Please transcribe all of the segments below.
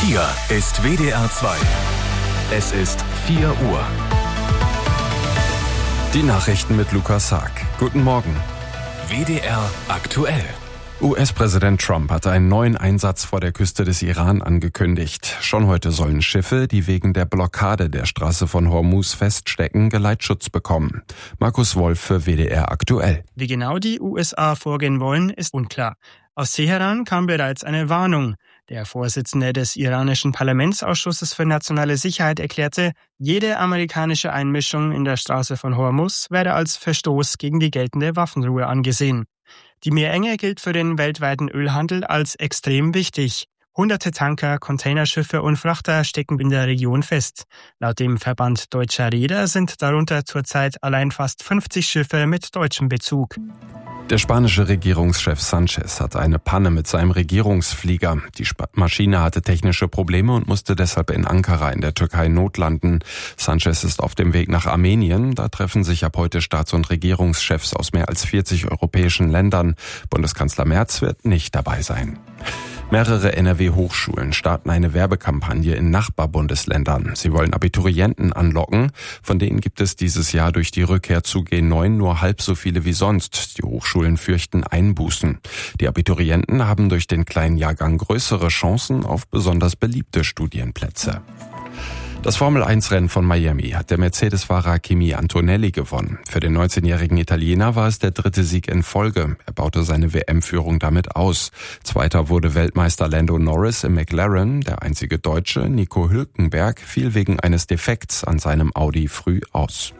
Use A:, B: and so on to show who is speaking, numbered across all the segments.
A: Hier ist WDR 2. Es ist 4 Uhr.
B: Die Nachrichten mit Lukas Haag. Guten Morgen.
A: WDR aktuell.
B: US-Präsident Trump hat einen neuen Einsatz vor der Küste des Iran angekündigt. Schon heute sollen Schiffe, die wegen der Blockade der Straße von Hormuz feststecken, Geleitschutz bekommen. Markus Wolf für WDR aktuell.
C: Wie genau die USA vorgehen wollen, ist unklar. Aus Teheran kam bereits eine Warnung. Der Vorsitzende des iranischen Parlamentsausschusses für nationale Sicherheit erklärte, jede amerikanische Einmischung in der Straße von Hormuz werde als Verstoß gegen die geltende Waffenruhe angesehen. Die Meerenge gilt für den weltweiten Ölhandel als extrem wichtig. Hunderte Tanker, Containerschiffe und Frachter stecken in der Region fest. Laut dem Verband Deutscher Reeder sind darunter zurzeit allein fast 50 Schiffe mit deutschem Bezug.
B: Der spanische Regierungschef Sanchez hat eine Panne mit seinem Regierungsflieger. Die Maschine hatte technische Probleme und musste deshalb in Ankara in der Türkei notlanden. Sanchez ist auf dem Weg nach Armenien. Da treffen sich ab heute Staats- und Regierungschefs aus mehr als 40 europäischen Ländern. Bundeskanzler Merz wird nicht dabei sein. Mehrere NRW-Hochschulen starten eine Werbekampagne in Nachbarbundesländern. Sie wollen Abiturienten anlocken. Von denen gibt es dieses Jahr durch die Rückkehr zu G9 nur halb so viele wie sonst. Die Hochschulen fürchten Einbußen. Die Abiturienten haben durch den kleinen Jahrgang größere Chancen auf besonders beliebte Studienplätze. Das Formel-1-Rennen von Miami hat der Mercedes-Fahrer Kimi Antonelli gewonnen. Für den 19-jährigen Italiener war es der dritte Sieg in Folge. Er baute seine WM-Führung damit aus. Zweiter wurde Weltmeister Lando Norris im McLaren. Der einzige Deutsche, Nico Hülkenberg, fiel wegen eines Defekts an seinem Audi früh aus.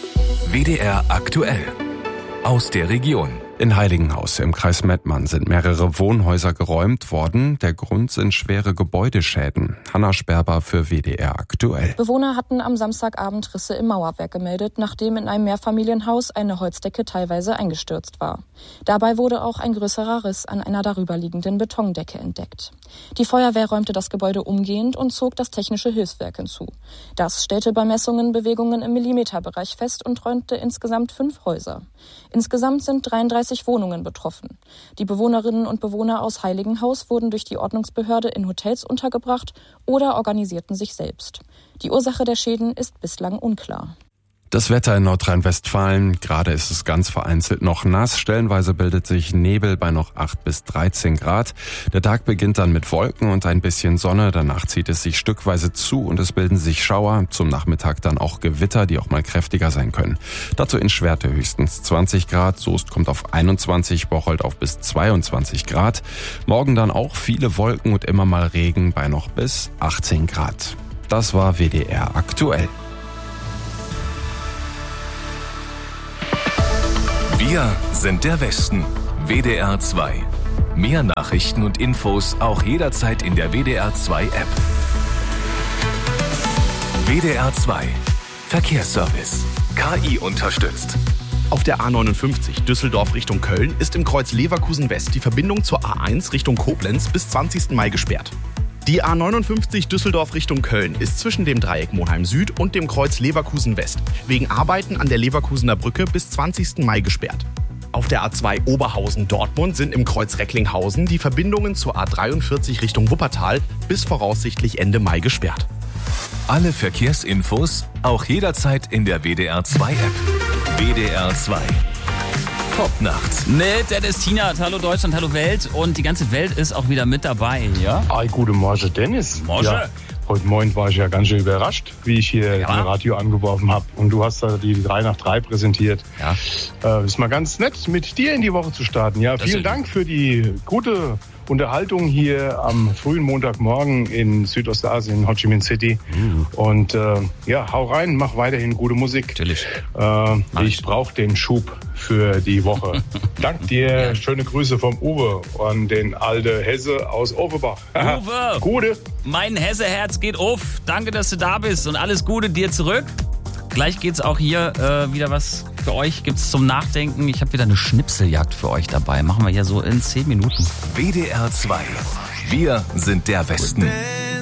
A: WDR aktuell. Aus der Region.
B: In Heiligenhaus im Kreis Mettmann sind mehrere Wohnhäuser geräumt worden. Der Grund sind schwere Gebäudeschäden. Hanna Sperber für WDR aktuell.
D: Bewohner hatten am Samstagabend Risse im Mauerwerk gemeldet, nachdem in einem Mehrfamilienhaus eine Holzdecke teilweise eingestürzt war. Dabei wurde auch ein größerer Riss an einer darüberliegenden Betondecke entdeckt. Die Feuerwehr räumte das Gebäude umgehend und zog das technische Hilfswerk hinzu. Das stellte bei Messungen Bewegungen im Millimeterbereich fest und räumte insgesamt 5 Häuser. Insgesamt sind 33 Wohnungen betroffen. Die Bewohnerinnen und Bewohner aus Heiligenhaus wurden durch die Ordnungsbehörde in Hotels untergebracht oder organisierten sich selbst. Die Ursache der Schäden ist bislang unklar.
B: Das Wetter in Nordrhein-Westfalen, gerade ist es ganz vereinzelt noch nass, stellenweise bildet sich Nebel bei noch 8 bis 13 Grad. Der Tag beginnt dann mit Wolken und ein bisschen Sonne, danach zieht es sich stückweise zu und es bilden sich Schauer, zum Nachmittag dann auch Gewitter, die auch mal kräftiger sein können. Dazu in Schwerte höchstens 20 Grad, Soest kommt auf 21, Bocholt auf bis 22 Grad. Morgen dann auch viele Wolken und immer mal Regen bei noch bis 18 Grad. Das war WDR aktuell.
A: Wir sind der Westen. WDR 2. Mehr Nachrichten und Infos auch jederzeit in der WDR 2 App. WDR 2. Verkehrsservice. KI unterstützt.
E: Auf der A59 Düsseldorf Richtung Köln ist im Kreuz Leverkusen West die Verbindung zur A1 Richtung Koblenz bis 20. Mai gesperrt. Die A59 Düsseldorf Richtung Köln ist zwischen dem Dreieck Monheim Süd und dem Kreuz Leverkusen West wegen Arbeiten an der Leverkusener Brücke bis 20. Mai gesperrt. Auf der A2 Oberhausen-Dortmund sind im Kreuz Recklinghausen die Verbindungen zur A43 Richtung Wuppertal bis voraussichtlich Ende Mai gesperrt.
A: Alle Verkehrsinfos auch jederzeit in der WDR 2 App. WDR 2. Top-Nacht.
F: Mit Dennis Tienert. Hallo Deutschland, hallo Welt. Und die ganze Welt ist auch wieder mit dabei, ja?
G: Guten Morgen, Dennis.
F: Morgen.
G: Ja, heute Morgen war ich ja ganz schön überrascht, wie ich hier im Radio angeworfen habe. Und du hast da die 3 nach 3 präsentiert.
F: Ja.
G: Ist mal ganz nett, mit dir in die Woche zu starten. Ja, vielen Dank für die gute Unterhaltung hier am frühen Montagmorgen in Südostasien, Ho Chi Minh City. Und hau rein, mach weiterhin gute Musik.
F: Natürlich.
G: Ich brauche den Schub für die Woche. Dank dir, ja. Schöne Grüße vom Uwe an den alte Hesse aus Offenbach.
F: Uwe,
G: Gute.
F: Mein Hesse-Herz geht auf. Danke, dass du da bist und alles Gute dir zurück. Gleich geht's auch hier wieder was für euch, gibt's zum Nachdenken. Ich habe wieder eine Schnipseljagd für euch dabei. Machen wir hier so in 10 Minuten.
A: WDR 2. Wir sind der Westen.